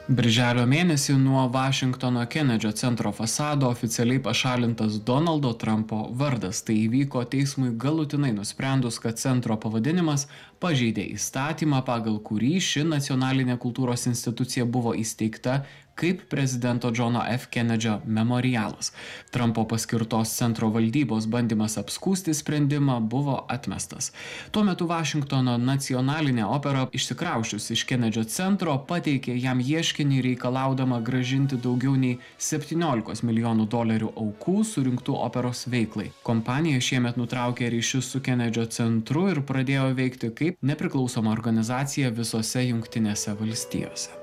Birželio mėnesį nuo Vašingtono Kenedžio centro fasado oficialiai pašalintas Donaldo Trumpo vardas. Tai įvyko teismui galutinai nusprendus, kad centro pavadinimas pažeidė įstatymą, pagal kurį ši nacionalinė kultūros institucija buvo įsteigta kaip prezidento Džono F. Kenedžio memorialas. Trumpo paskirtos centro valdybos bandymas apskųsti sprendimą buvo atmestas. Tuo metu Vašingtono nacionalinė opera, išsikrausčius iš Kenedžio centro, pateikė jam ieškinį reikalaudama grąžinti daugiau nei $17 milijonų aukų surinktų operos veiklai. Kompanija šiemet nutraukė ryšius su Kenedžio centru ir pradėjo veikti kaip nepriklausoma organizacija visose Jungtinėse valstijose.